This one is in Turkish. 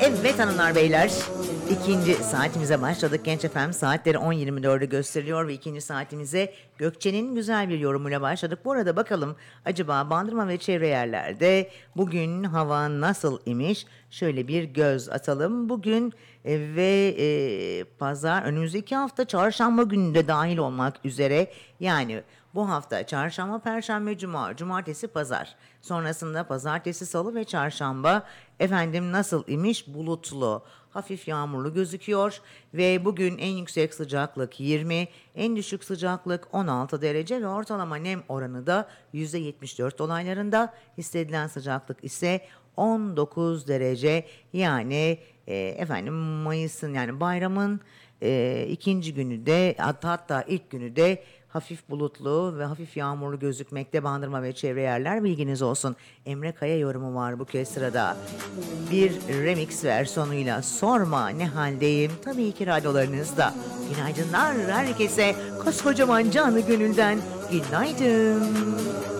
Evet hanımlar beyler, ikinci saatimize başladık. Genç FM saatleri 10.24'ü gösteriyor ve ikinci saatimize Gökçe'nin güzel bir yorumuyla başladık. Bu arada bakalım acaba Bandırma ve çevre yerlerde bugün hava nasıl imiş? Şöyle bir göz atalım. Bugün pazar, önümüzdeki hafta çarşamba günü de dahil olmak üzere, yani bu hafta çarşamba, perşembe, cuma, cumartesi, pazar. Sonrasında pazartesi, salı ve çarşamba efendim nasıl imiş? Bulutlu, hafif yağmurlu gözüküyor ve bugün en yüksek sıcaklık 20, en düşük sıcaklık 16 derece ve ortalama nem oranı da %74 dolaylarında. Hissedilen sıcaklık ise 19 derece. Yani Mayıs'ın, yani bayramın ikinci günü de, hatta ilk günü de hafif bulutlu ve hafif yağmurlu gözükmekte Bandırma ve çevre yerler, bilginiz olsun. Emre Kaya yorumu var bu kez sırada. Bir remix versiyonuyla Sorma Ne Haldeyim, tabii ki radyolarınızda. Günaydınlar herkese, koskocaman canı gönülden günaydın.